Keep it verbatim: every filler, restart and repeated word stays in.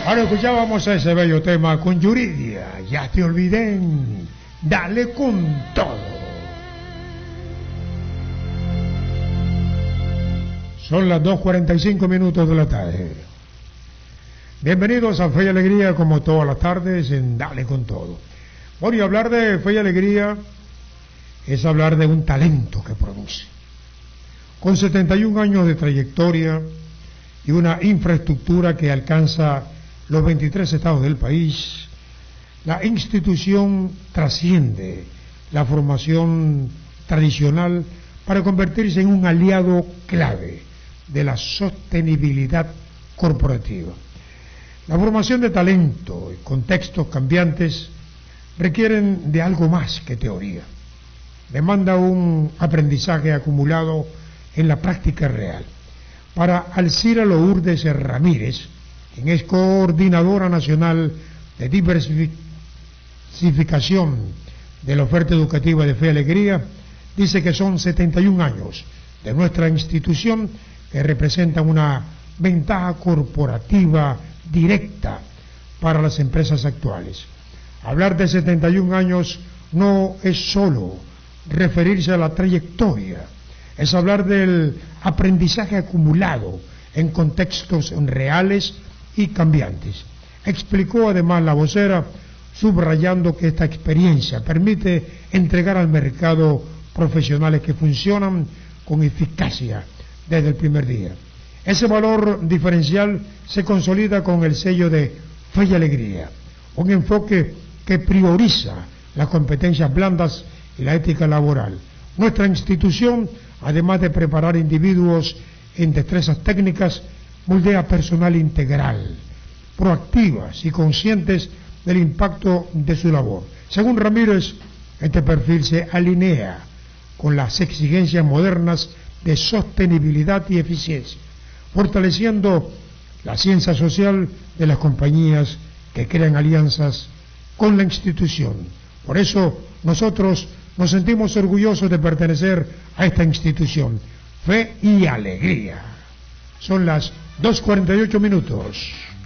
Ahora escuchábamos ese bello tema con Yuridia, Ya te olvidé, dale con todo. Son las dos cuarenta y cinco minutos de la tarde. Bienvenidos a Fe y Alegría, como todas las tardes, en Dale con Todo. Bueno, y hablar de Fe y Alegría es hablar de un talento que produce. Con setenta y un años de trayectoria y una infraestructura que alcanza los veintitrés estados del país, la institución trasciende la formación tradicional para convertirse en un aliado clave de la sostenibilidad corporativa. La formación de talento y contextos cambiantes requieren de algo más que teoría. Demanda un aprendizaje acumulado en la práctica real. Para Alcira Lourdes Ramírez, quien es coordinadora nacional de diversificación de la oferta educativa de Fe y Alegría, dice que son setenta y un años de nuestra institución que representan una ventaja corporativa directa para las empresas actuales. Hablar de setenta y un años no es solo referirse a la trayectoria, es hablar del aprendizaje acumulado en contextos reales y cambiantes. Explicó además la vocera, subrayando que esta experiencia permite entregar al mercado profesionales que funcionan con eficacia desde el primer día. Ese valor diferencial se consolida con el sello de Fe y Alegría, un enfoque que prioriza las competencias blandas y la ética laboral. Nuestra institución, además de preparar individuos en destrezas técnicas, moldea personal integral, proactivas y conscientes del impacto de su labor. Según Ramírez, este perfil se alinea con las exigencias modernas de sostenibilidad y eficiencia, fortaleciendo la ciencia social de las compañías que crean alianzas con la institución. Por eso nosotros nos sentimos orgullosos de pertenecer a esta institución. Fe y Alegría. Son las dos cuarenta y ocho minutos.